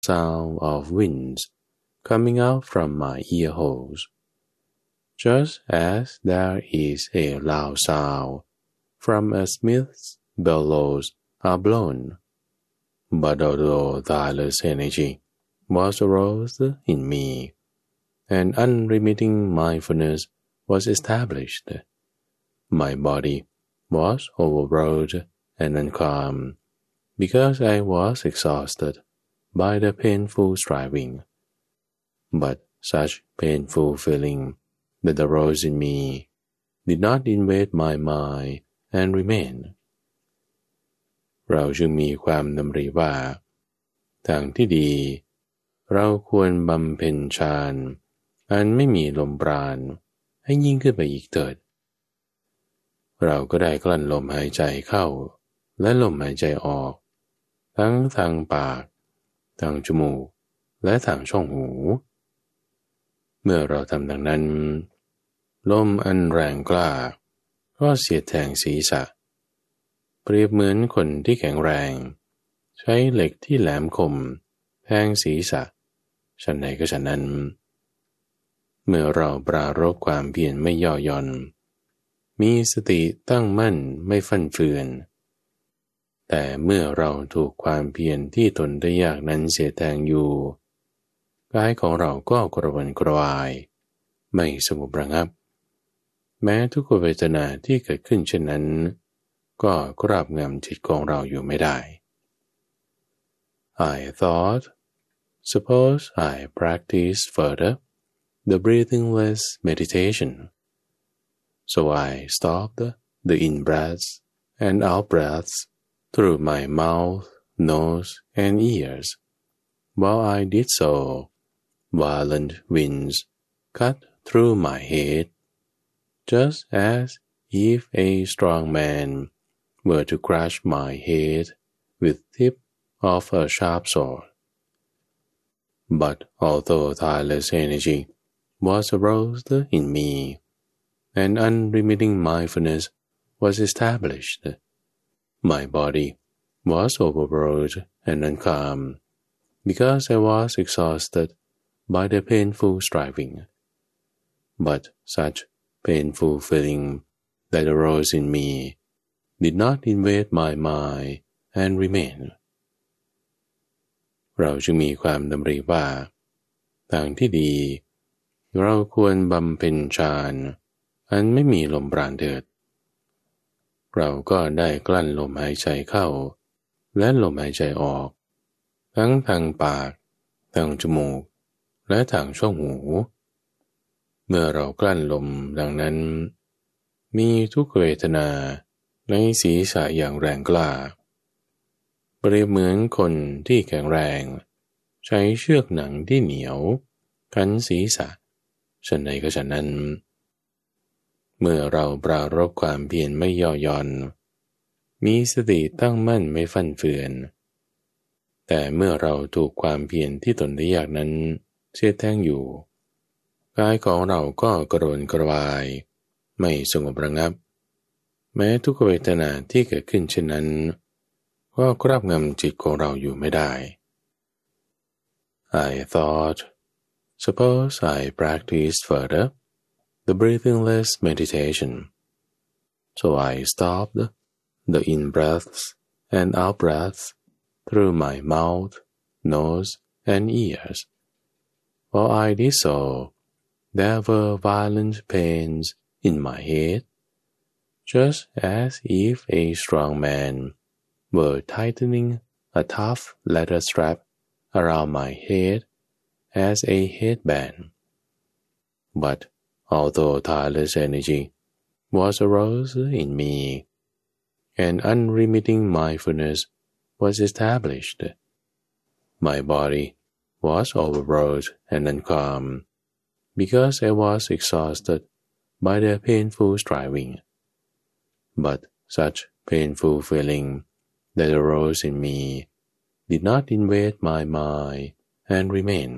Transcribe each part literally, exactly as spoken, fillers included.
sound of winds coming out from my ear holes, just as there is a loud sound from a smith's bellows are blown. But although tireless energy was aroused in me, and unremitting mindfulness was established, my body was overwrought and uncalm, because I was exhausted by the painful striving. But such painful feeling that arose in me did not invade my mind and remain. เราจึงมีความดำริว่าทางที่ดีเราควรบำเพ็ญฌานอันไม่มีลมปราณให้ยิ่งขึ้นไปอีกเถิดเราก็ได้กลั้นลมหายใจเข้าและลมหายใจออกทั้งทางปากทางจมูกและทางช่องหูเมื่อเราทำดังนั้นลมอันแรงกล้าก็เสียดแทงศีรษะเปรียบเหมือนคนที่แข็งแรงใช้เหล็กที่แหลมคมแทงศีรษะฉันใดก็ฉันนั้นเมื่อเราปรารภความเพียรไม่ย่อหย่อนมีสติตั้งมั่นไม่ฟั่นเฟือนแต่เมื่อเราถูกความเพียรที่ทนได้ยากนั้นเสียดแทงอยู่กายของเราก็กระวนกระวายไม่สงบระงับแม้ทุกขเวทนาที่เกิดขึ้นเช่นนั้นก็ครอบงำจิตของเราอยู่ไม่ได้ I thought, suppose I practice further the breathingless meditation. So I stopped the in-breaths and out-breaths through my mouth, nose, and ears. While I did so, violent winds cut through my head, just as if a strong man were to crush my head with tip of a sharp sword. But although tireless energy was aroused in me, and unremitting mindfulness was established, my body was overwrought and uncalm, because I was exhausted by the painful striving. But such painful feeling that arose in me did not invade my mind and remain. เราจึงมีความดำริว่าทางที่ดีเราควรบำเพ็ญฌานอันไม่มีลมปราณเถิดเราก็ได้กลั้นลมหายใจเข้าและลมหายใจออกทั้งทางปากทางจมูกและทางช่องหูเมื่อเรากลั้นลมดังนั้นมีทุกขเวทนาในศีรษะอย่างแรงกล้าเปรียบเหมือนคนที่แข็งแรงใช้เชือกหนังที่เหนียวขันศีรษะฉันใดก็ฉันนั้นเมื่อเราปรารภความเพียรไม่ย่อหย่อนมีสติตั้งมั่นไม่ฟั่นเฟือนแต่เมื่อเราถูกความเพียรที่ตนได้ยากนั้นเสียดแทงอยู่กายของเราก็กระวนกระวายไม่สงบระงับแม้ทุกขเวทนาที่เกิดขึ้นเช่นนั้นก็ครอบงำจิตของเราอยู่ไม่ได้ I thought, suppose I practice further the breathingless meditation. So I stopped the in-breaths and out-breaths through my mouth, nose, and ears. While I did so, there were violent pains in my head, just as if a strong man were tightening a tough leather strap around my head as a headband. But although tireless energy was aroused in me, and unremitting mindfulness was established, my body was overwrought and uncalm, because I was exhausted by the painful striving. But such painful feeling that arose in me did not invade my mind and remain.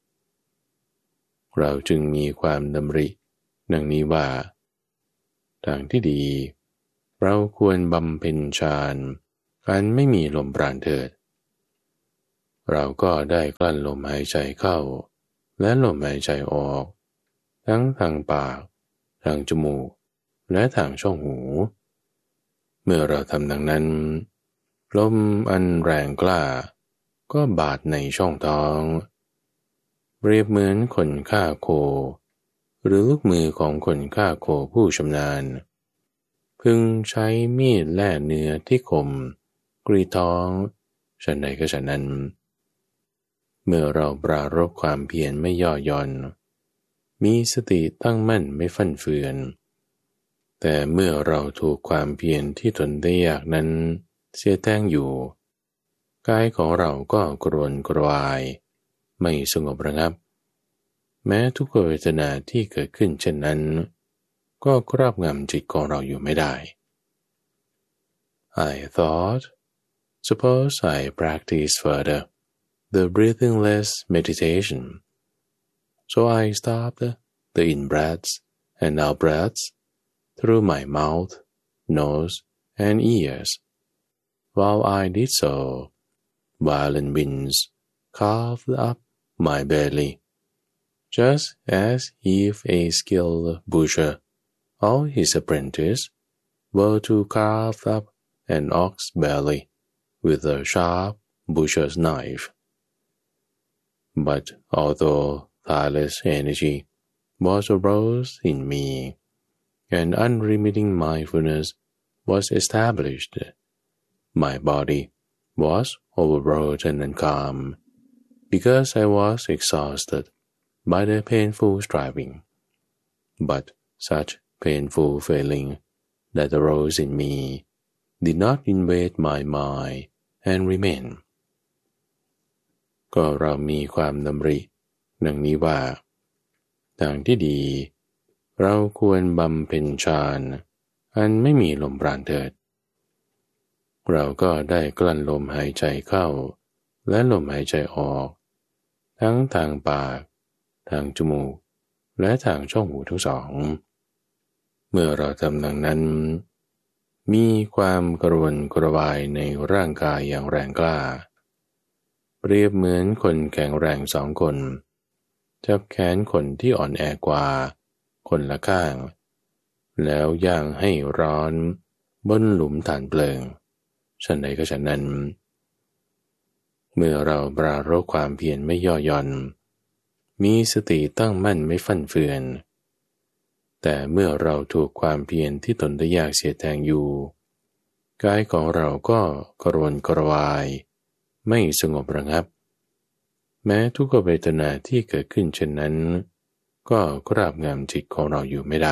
เราจึงมีความดำริดังนี้ว่าทางที่ดีเราควรบำเพ็ญฌานอันไม่มีลมปราณเถิดเราก็ได้กลั้นลมหายใจเข้าและลมหายใจออกทั้งทางปากทางจมูกและทางช่องหูเมื่อเราทำดังนั้นลมอันแรงกล้าก็บาดในช่องท้องเปรียบเหมือนคนฆ่าโคหรือลูกมือของคนฆ่าโคผู้ชำนาญพึงใช้มีดแล่เนื้อที่คมกรีดท้องฉันใดก็ฉันนั้นเมื่อเราปรารภความเพียรไม่ย่อหย่อนมีสติตั้งมั่นไม่ฟั่นเฟือนแต่เมื่อเราถูกความเพียรที่ทนได้ยากนั้นเสียแท้งอยู่กายของเราก็กรวนกรวายไม่สงบระงับแม้ทุกขเวทนาที่เกิดขึ้นเช่นนั้นก็ครอบงำจิตของเราอยู่ไม่ได้ I thought, suppose I practice further the breathingless meditation. So I stopped the in-breaths and out-breaths through my mouth, nose, and ears. While I did so, violent winds carved up my belly, just as if a skilled butcher or his apprentice were to carve up an ox belly with a sharp butcher's knife. But although tireless energy was aroused in me, and unremitting mindfulness was established, my body was overburdened and calm, because I was exhausted by the painful striving. But such painful feeling that arose in me did not invade my mind and remain. ก็เรามีความดำริดังนี้ว่าทางที่ดีเราควรบำเพ็ญฌานอันไม่มีลมปราณเถิดเราก็ได้กลั้นลมหายใจเข้าและลมหายใจออกทั้งทางปากทางจมูกและทางช่องหูทั้งสองเมื่อเราทำดังนั้นมีความกระวนกระวายในร่างกายอย่างแรงกล้าเปรียบเหมือนคนแข็งแรงสองคนจับแขนคนที่อ่อนแอกว่าคนละข้างแล้วย่างให้ร้อนบนหลุมถ่านเปลิงฉันใดก็ฉันนั้นเมื่อเราปรารภความเพียรไม่ย่อหย่อนมีสติตั้งมั่นไม่ฟั่นเฟือนแต่เมื่อเราถูกความเพียรที่ตนได้ยากเสียแทงอยู่กายของเราก็กระวนกระวายไม่สงบระงับแม้ทุกขเวทนาที่เกิดขึ้นเช่นนั้นก็ครอบงำจิตของเราอยู่ไม่ได้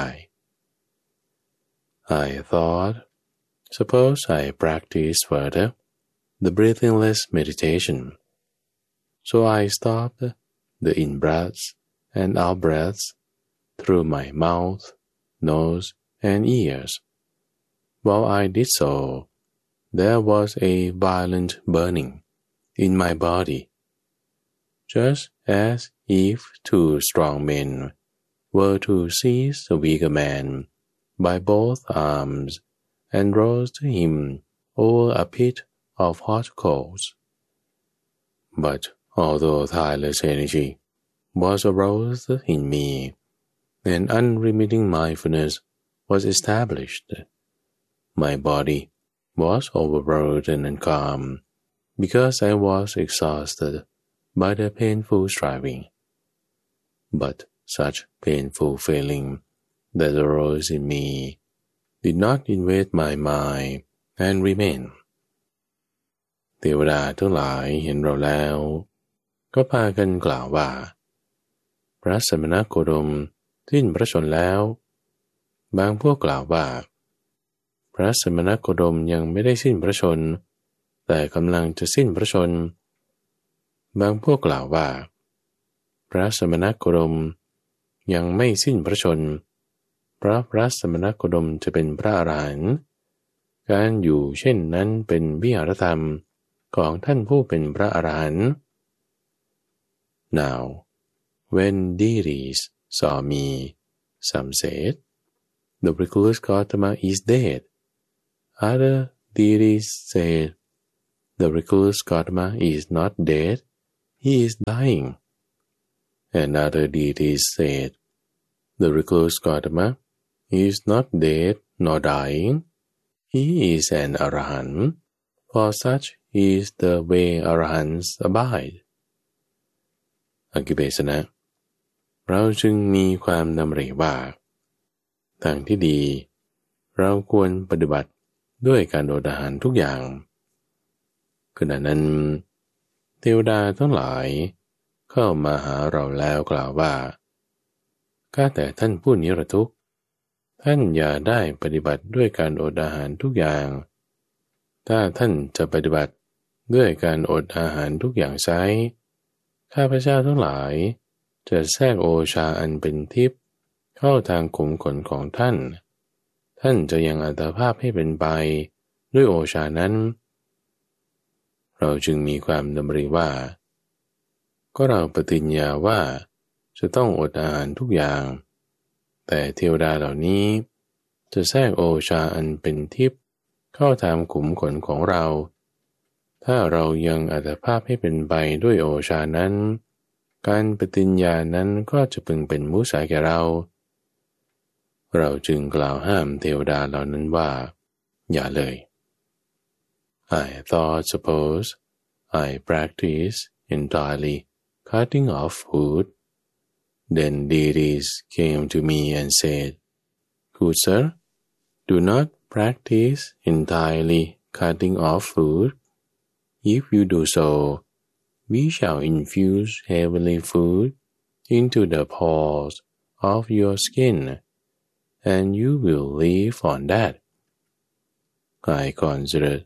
I thought, suppose I practice further the breathingless meditation. So I stopped the in-breaths and out-breaths through my mouth, nose, and ears. While I did so, there was a violent burning in my body, just as if two strong men were to seize a weaker man by both arms and roast him over a pit of hot coals. But although tireless energy was aroused in me, and unremitting mindfulness was established, my body was overburdened and calm, because I was exhausted by the painful striving. But such painful feeling that arose in me did not invade my mind and remain. เทวดาทั้งหลายเห็นเราแล้วก็พากันกล่าวว่าพระสมณโคดมสิ้นพระชนแล้วบางพวกกล่าวว่าพระสมณโคดมยังไม่ได้สิ้นพระชนแต่กำลังจะสิ้นพระชนบางพวกกล่าวว่าพระสมณโคดมยังไม่สิ้นพระชนเพราะพระสมณโคดมจะเป็นพระอรหันต์การอยู่เช่นนั้นเป็นวิหารธรรมของท่านผู้เป็นพระอรหันต์ Now, when deities saw me, some said, "The recluse Gautama is dead." Other deities said, "The recluse Gautama is not dead, he is dying. And other deities said, the recluse Gautama is not dead nor dying. He is an Arahant, for such is the way Arahants abide. อกิเบสนะเราจึงมีความดำริว่าทางที่ดีเราควรปฏิบัติด้วยการอดอาหารทุกอย่างขณะนั้นเทวดาทั้งหลายเข้ามาหาเราแล้วกล่าวว่าข้าแต่ท่านผู้นิรทุกข์ท่านอย่าได้ปฏิบัติด้วยการอดอาหารทุกอย่างถ้าท่านจะปฏิบัติด้วยการอดอาหารทุกอย่างไซร้ข้าพเจ้าทั้งหลายจะแทรกโอชาอันเป็นทิพย์เข้าทางขุมขนของท่านท่านจะยังอัตภาพให้เป็นไปด้วยโอชานั้นเราจึงมีความดำริว่าก็เราปฏิญญาว่าจะต้องอดอาหารทุกอย่างแต่เทวดาเหล่านี้จะแทรกโอชาอันเป็นทิพย์เข้าทางขุมขนของเราถ้าเรายังอัตภาพให้เป็นไปด้วยโอชานั้นการปฏิญญานั้นก็จะพึงเป็นมุสาแก่เราเราจึงกล่าวห้ามเทวดาเหล่านั้นว่าอย่าเลย I thought suppose I practice entirely cutting off food. Then deities came to me and said, Good sir, do not practice entirely cutting off food. If you do so, we shall infuse heavenly food into the pores of your skin, and you will live on that. I considered,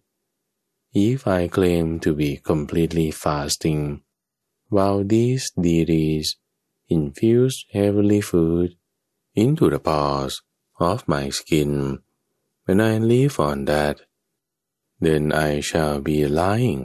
if I claim to be completely fasting, while these deities infuse heavenly food into the pores of my skin, when I live on that, then I shall be lying.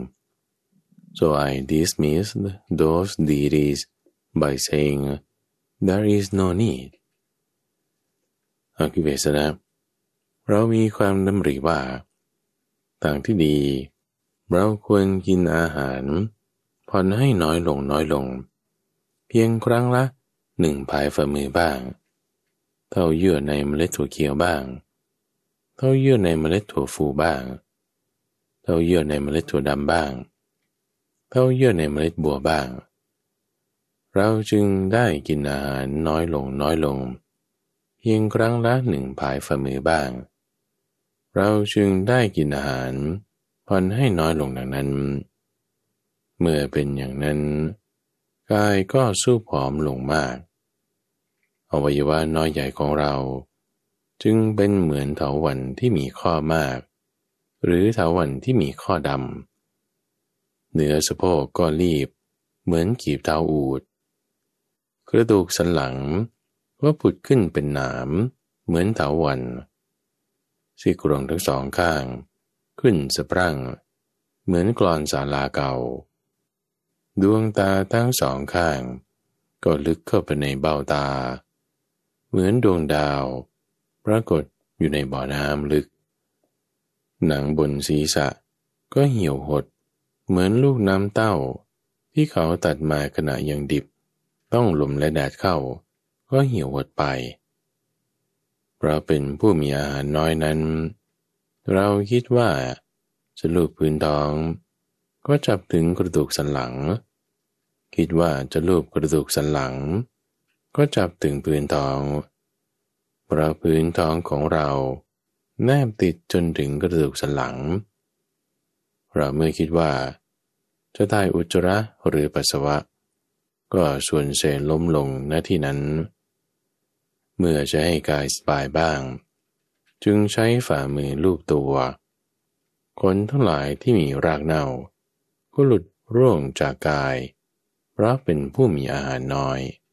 So I dismissed those deities by saying, there is no need. อกิเวสนะเรามีความดำริว่าทางที่ดีเราควรกินอาหารผ่อนให้น้อยลงน้อยลงเพียงครั้งละหนึ่งพายฝ่ามือบ้างเท่าเยื่อในเมล็ดถั่วเขียวบ้างเท่าเยื่อในเมล็ดถั่วฟูบ้างเท่าเยื่อในเมล็ดถั่วดำบ้างเท่าเยื่อในเมล็ดบัวบ้างเราจึงได้กินอาหารน้อยลงน้อยลงเพียงครั้งละหนึ่งพายฝ่ามือบ้างเราจึงได้กินอาหารผ่อนให้น้อยลงดังนั้นเมื่อเป็นอย่างนั้นกายก็สู้ผอมลงมากอวัยวะน้อยใหญ่ของเราจึงเป็นเหมือนเถาวัลย์ที่มีข้อมากหรือเถาวัลย์ที่มีข้อดำเนื้อสะโพกก็รีบเหมือนกีบเท้าอูฐกระดูกสันหลังก็ผุดขึ้นเป็นหนามเหมือนเถาวัลย์ซี่โครงทั้งสองข้างขึ้นสะพรั่งเหมือนกลอนศาลาเก่าดวงตาทั้งสองข้างก็ลึกเข้าไปในเบ้าตาเหมือนดวงดาวปรากฏอยู่ในบ่อน้ำลึกหนังบนศีรษะก็เหี่ยวหดเหมือนลูกน้ำเต้าที่เขาตัดมาขณะยังดิบต้องลมและแดดเข้าก็เหี่ยวหดไปเพราะเป็นผู้มีอาหารน้อยนั้นเราคิดว่าจะลูบพื้นท้องก็จับถึงกระดูกสันหลังคิดว่าจะลูบกระดูกสันหลังก็จับถึงพื้นท้องเพราะพื้นท้องของเราแนบติดจนถึงกระดูกสันหลังเราเมื่อคิดว่าจะถ่ายอุจจาระหรือปัสสาวะก็ส่วนเซล้มลงณที่นั้นเมื่อจะให้กายสบายบ้างจึงใช้ฝ่ามือลูบตัวคนทั้งหลายที่มีรากเน่าก็หลุดร่วงจากกายเพราะเป็นผู้มีอาหารน้อย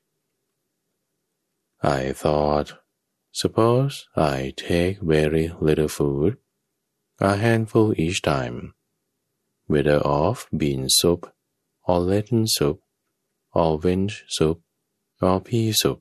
I thought, suppose I take very little food, a handful each time, whether of bean soup or lentil soup or vench soup or pea soup.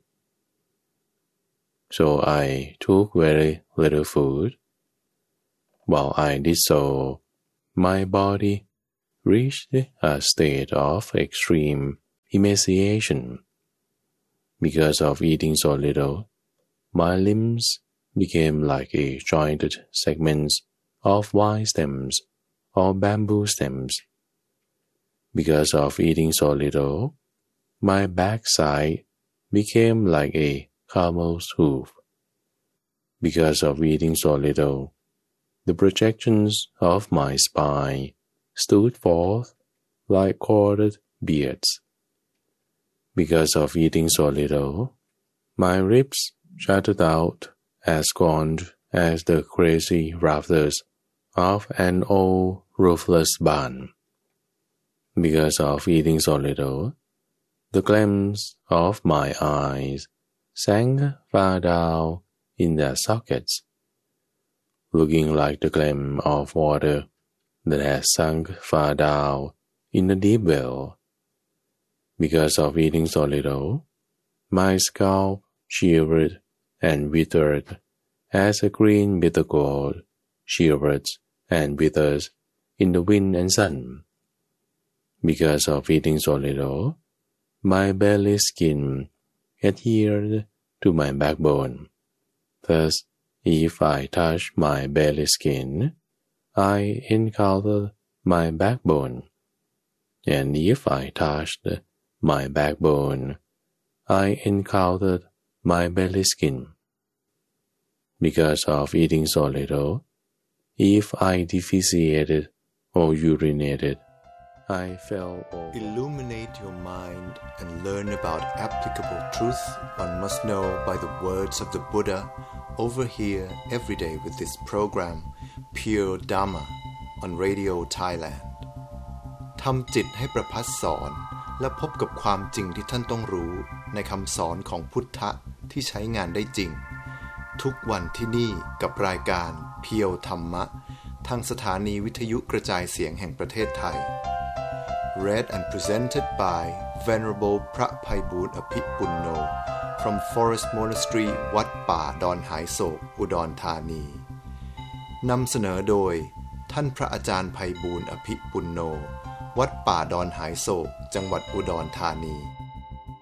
So I took very little food. While I did so, my body reached a state of extreme emaciation. Because of eating so little, my limbs became like a jointed segments of vine stems or bamboo stems. Because of eating so little, my backside became like a camel's hoof. Because of eating so little, the projections of my spine stood forth like corded beards. Because of eating so little, my ribs jutted out as gaunt as the crazy rafters of an old roofless barn. Because of eating so little, the gleams of my eyes sank far down in their sockets, looking like the gleam of water that has sunk far down in a deep well. Because of eating so little, my scalp shivered and withered as a green bitter gourd shivers and withers in the wind and sun. Because of eating so little, my belly skin adhered to my backbone. Thus, if I touched my belly skin, I encountered my backbone, and if I touched my backbone, I encountered my belly skin. Because of eating so little, if I defecated or urinated, I fell over. Illuminate your mind and learn about applicable truth one must know by the words of the Buddha over here every day with this program Pure Dhamma on Radio Thailand ทำจิตให้ประพัดสอนและพบกับความจริงที่ท่านต้องรู้ในคำสอนของพุทธะที่ใช้งานได้จริงทุกวันที่นี่กับรายการเพียวธรรมะทางสถานีวิทยุกระจายเสียงแห่งประเทศไทย Read and presented by Venerable พระไพบูลย์อภิปุณโญ from Forest Monastery วัดป่าดอนหายโศกอุดรธานีนำเสนอโดยท่านพระอาจารย์ไพบูลย์อภิปุณโญ วัดป่าดอนหายโศกจังหวัดอุดรธานี